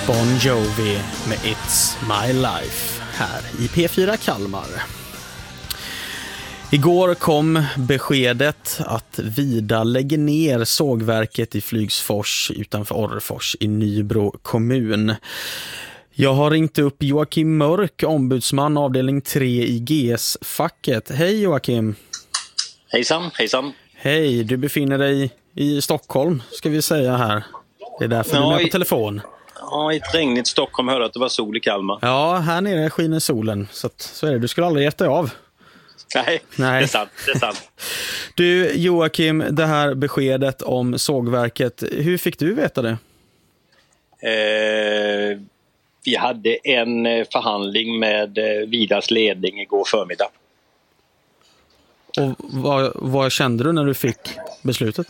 Bon Jovi med It's My Life här i P4 Kalmar. Igår kom beskedet att Vida lägger ner sågverket i Flygsfors utanför Orrefors i Nybro kommun. Jag har ringt upp Joakim Mörk, ombudsman avdelning 3 i GS-facket. Hej Joakim. Hejsan, hejsan. Hej, du befinner dig i Stockholm ska vi säga här. Det är därför du är med på telefon. Ja, i ett regnigt Stockholm hörde att det var sol i Kalmar. Ja, här nere skiner solen. Så är det. Du skulle aldrig gett dig av. Nej. Det är sant. Du Joakim, det här beskedet om sågverket, hur fick du veta det? Vi hade en förhandling med Vidas ledning igår förmiddag. Och vad kände du när du fick beslutet?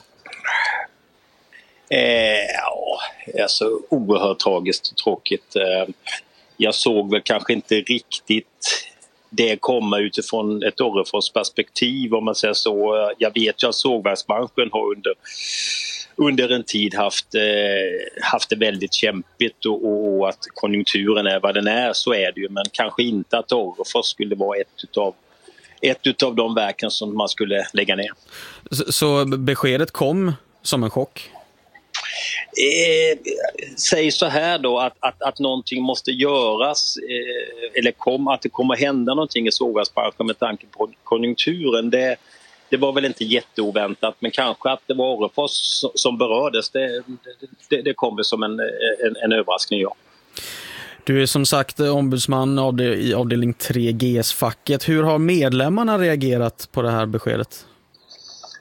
Alltså oerhört tragiskt och tråkigt. Jag såg väl kanske inte riktigt det komma utifrån ett Orrefors perspektiv om man säger så. Jag vet ju att sågverksbranschen har under en tid haft det väldigt kämpigt och att konjunkturen är vad den är, så är det ju, men kanske inte att Orrefors skulle vara ett utav de verken som man skulle lägga ner. Så beskedet kom som en chock? Säg så här då att någonting måste göras eller att det kommer hända någonting i sågverksbranschen med tanke på konjunkturen, det var väl inte jätteoväntat, men kanske att det var Orrefors som berördes, det kom väl som en överraskning, ja. Du är som sagt ombudsman i avdelning 3 GS-facket. Hur har medlemmarna reagerat på det här beskedet?